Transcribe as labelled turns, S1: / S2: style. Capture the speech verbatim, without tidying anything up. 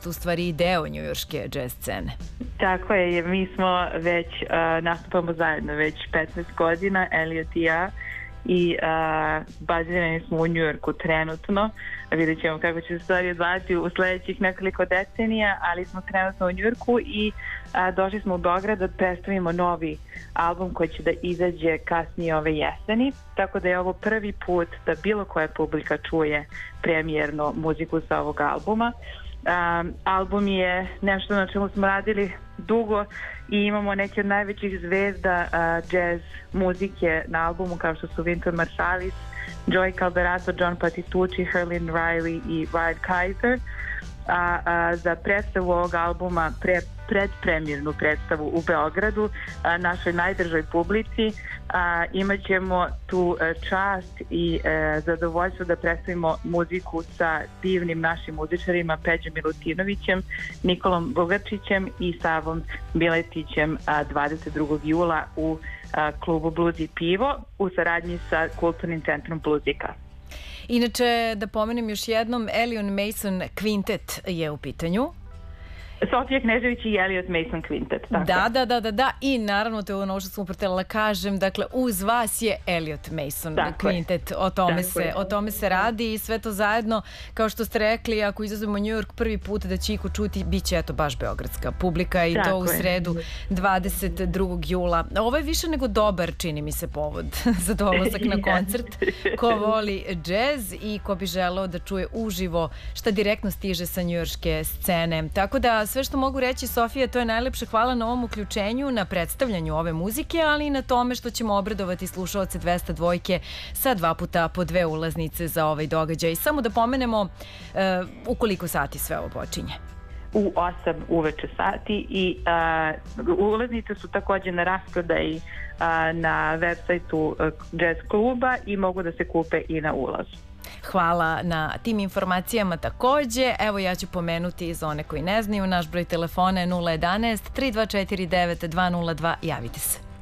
S1: ste u stvari i deo njujorške jazz scene.
S2: Tako je, mi smo već, uh, nastupamo zajedno već petnaest godina, Elliot i ja, i uh, bazirani smo u Njujorku trenutno. Vidjet ćemo kako će se stvari odvajati u sledećih nekoliko decenija, ali smo trenutno u Njujorku i uh, došli smo u Beograd da predstavimo novi album koji će da izađe kasnije ove jeseni, tako da je ovo prvi put da bilo koja publika čuje premijerno muziku sa ovog albuma. Um, album je nešto na čemu smo radili dugo i imamo neke od najvećih zvezda uh, jazz muzike na albumu kao što su Wynton Marsalis, Joey Calberato, John Patitucci, Herlin Riley i Wyatt Kaiser. A, a za predstavu ovog albuma, pre, predpremjernu predstavu u Beogradu, a, našoj najdržoj publici, a, imat ćemo tu a, čast i a, zadovoljstvo da predstavimo muziku sa divnim našim muzičarima Peđom Milutinovićem, Nikolom Bogarčićem i Savom Biletićem a, dvadeset drugog jula u a, klubu Blues i pivo u saradnji sa Kulturnim centrom Bluesika.
S1: Inače, da pomenem još jednom, Elion Mason Quintet je u pitanju.
S2: Sofija Knežević i Elliot Mason Quintet. Tako.
S1: Da, da, da, da, da. I naravno, to je ono što sam uprotela kažem, dakle, uz vas je Elliot Mason tako Quintet. Je. O tome, se, o tome se radi i sve to zajedno, kao što ste rekli, ako izazovemo New York prvi put da će iko čuti, bit će eto baš beogradska publika i tako to u sredu dvadeset drugog jula. Ovo je više nego dobar, čini mi se, povod za dolazak na koncert. Ko voli džez i ko bi želeo da čuje uživo šta direktno stiže sa njujorške scene. Tako da sve što mogu reći, Sofija, to je najlepše hvala na ovom uključenju, na predstavljanju ove muzike, ali i na tome što ćemo obradovati slušaoce dvesta dvojke sa dva puta po dve ulaznice za ovaj događaj. Samo da pomenemo uh, u koliko sati sve ovo počinje.
S2: U osam uveče sati i uh, ulaznice su takođe na rasprodaji uh, na web sajtu uh, Jazz kluba i mogu da se kupe i na ulazu.
S1: Hvala na tim informacijama takođe. Evo ja ću pomenuti za one koji ne znaju, naš broj telefona je nula jedanaest tri dva četiri devet dva nula dva, javite se.